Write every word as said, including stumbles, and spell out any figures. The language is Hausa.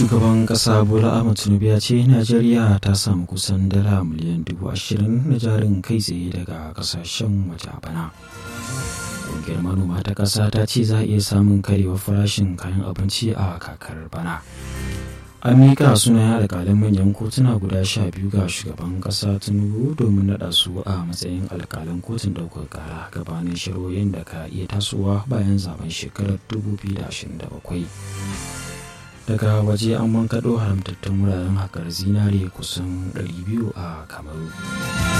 Shugaban ƙasa Bola Ahmed Tinubu ya ce Najeriya ta samu kusan dala miliyan dubu ashirin na jarin kai tsaye daga ƙasashen waje a bana. Ƙungiyar manoma ta ƙasa ta ce za a iya samun karewar farashin kayan abinci a kakar bana. An miƙa sunayen alƙalan manyan kotuna guda sha biyu ga shugaban ƙasa Tinubu domin naɗa su a matsayin alƙalan kotun ɗaukar ƙara gabanin shari'o'in da ka iya tasowa bayan zaben shekarar dubu biyu da ashirin da bakwai. Daga waje an bankaɗo haramtattun wuraren haƙar zinare kusan ɗari biyu a Kamaru.